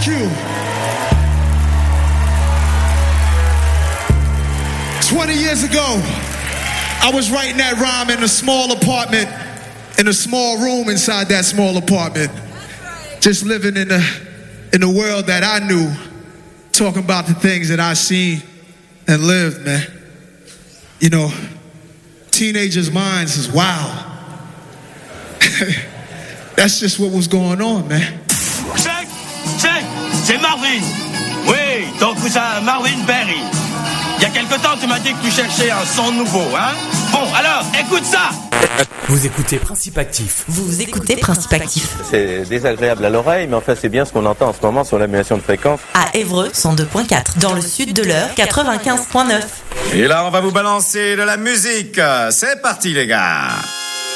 you. 20 years ago, I was writing that rhyme in a small apartment, in a small room inside that small apartment. Just living in the world that I knew, talking about the things that I seen and lived, man. You know, teenagers' minds is wild. That's just what was going on, man. Check, c'est Marvin. Oui, ton cousin Marvin Berry. Il y a quelque temps, tu m'as dit que tu cherchais un son nouveau, hein? Bon, alors, écoute ça! Vous écoutez Principe Actif. Vous écoutez Principe Actif. C'est désagréable à l'oreille, mais enfin c'est bien ce qu'on entend en ce moment sur l'annulation de fréquence. À Évreux, 102.4. Dans le sud de l'Eure, 95.9. Et là, on va vous balancer de la musique. C'est parti, les gars.